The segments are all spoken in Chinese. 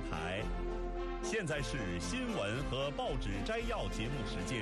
台。现在是新闻和报纸摘要节目时间。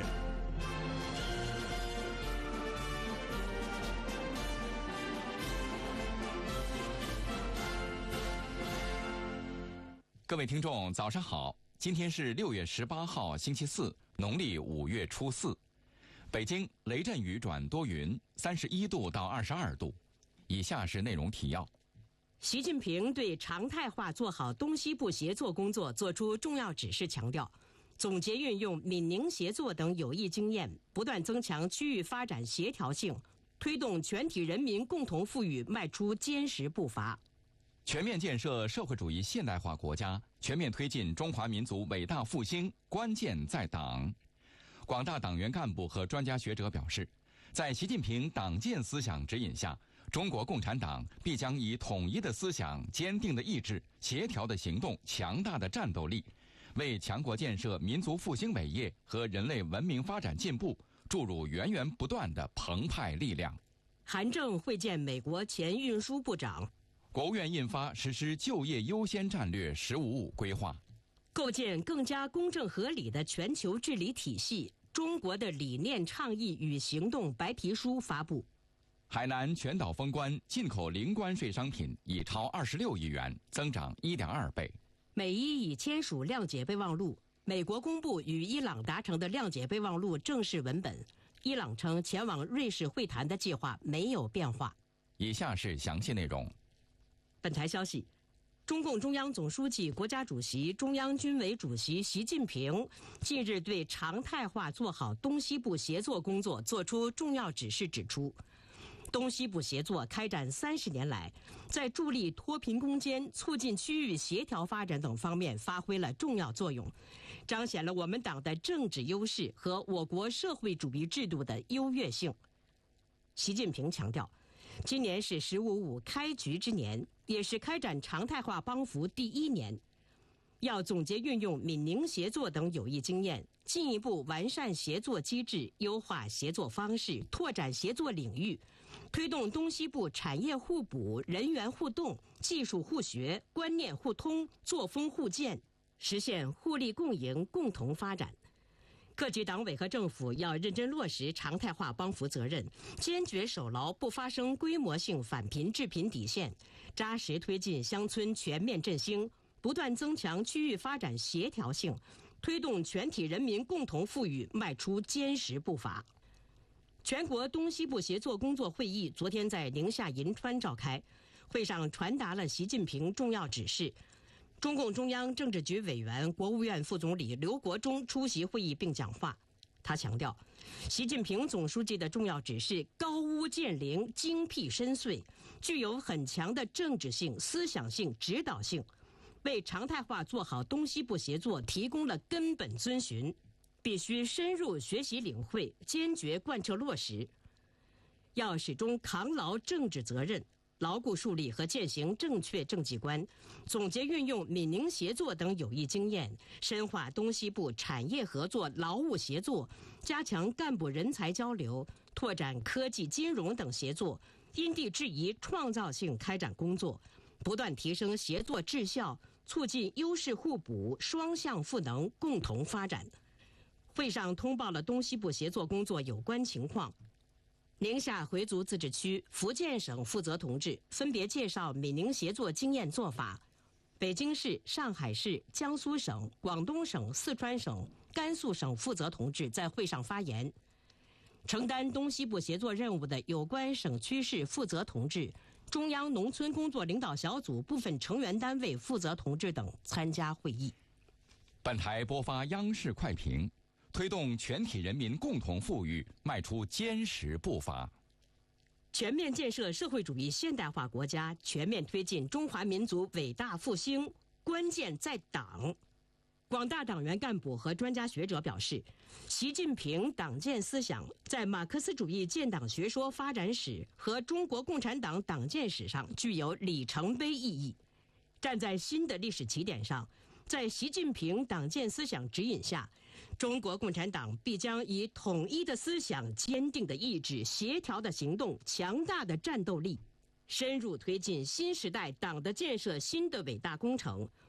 各位听众，早上好！今天是6月18号，星期四，农历5月初4。北京雷阵雨转多云，31度到22度。以下是内容提要。 习近平对常态化做好东西部协作工作作出重要指示，强调总结运用闽宁协作等有益经验，不断增强区域发展协调性，推动全体人民共同富裕迈出坚实步伐。 全面建设社会主义现代化国家，全面推进中华民族伟大复兴，关键在党。广大党员干部和专家学者表示，在习近平党建思想指引下，中国共产党必将以统一的思想、坚定的意志、协调的行动、强大的战斗力，为强国建设、民族复兴伟业和人类文明发展进步注入源源不断的澎湃力量。 韩正会见美国前运输部长。 国务院印发实施就业优先战略“15+5”规划， 构建更加公正合理的全球治理体系。中国的理念倡议与行动白皮书发布。 海南全岛封关，进口零关税商品已超26亿元，增长1.2倍。 美伊已签署谅解备忘录，美国公布与伊朗达成的谅解备忘录正式文本。伊朗称前往瑞士会谈的计划没有变化。 以下是详细内容。 本台消息，中共中央总书记、国家主席、中央军委主席习近平近日对常态化做好东西部协作工作作出重要指示，指出东西部协作开展30年来，在助力脱贫攻坚、促进区域协调发展等方面发挥了重要作用，彰显了我们党的政治优势和我国社会主义制度的优越性。习近平强调，今年是“15+5”开局之年，也是开展常态化帮扶第1年。要总结运用闽宁协作等有益经验，进一步完善协作机制，优化协作方式，拓展协作领域，推动东西部产业互补、人员互动、技术互学、观念互通、作风互鉴，实现互利共赢、共同发展。各级党委和政府要认真落实常态化帮扶责任，坚决守牢不发生规模性反贫致贫底线，扎实推进乡村全面振兴，不断增强区域发展协调性，推动全体人民共同富裕迈出坚实步伐。全国东西部协作工作会议昨天在宁夏银川召开，会上传达了习近平重要指示。中共中央政治局委员、国务院副总理刘国中出席会议并讲话。他强调，习近平总书记的重要指示高屋建瓴、精辟深邃，具有很强的政治性、思想性、指导性，为常态化做好东西部协作提供了根本遵循，必须深入学习领会，坚决贯彻落实。要始终扛牢政治责任，牢固树立和践行正确政绩观，总结运用闽宁协作等有益经验，深化东西部产业合作、劳务协作，加强干部人才交流，拓展科技、金融等协作，因地制宜、创造性开展工作，不断提升协作质效，促进优势互补、双向赋能，共同发展。会上通报了东西部协作工作有关情况。宁夏回族自治区、福建省负责同志分别介绍闽宁协作经验做法。北京市、上海市、江苏省、广东省、四川省、甘肃省负责同志在会上发言。承担东西部协作任务的有关省区市负责同志、中央农村工作领导小组部分成员单位负责同志等参加会议。 本台播发央视快评，推动全体人民共同富裕迈出坚实步伐。 全面建设社会主义现代化国家，全面推进中华民族伟大复兴，关键在党。广大党员干部和专家学者表示，习近平党建思想在马克思主义建党学说发展史和中国共产党党建史上具有里程碑意义。站在新的历史起点上，在习近平党建思想指引下，中国共产党必将以统一的思想、坚定的意志、协调的行动、强大的战斗力，深入推进新时代党的建设新的伟大工程，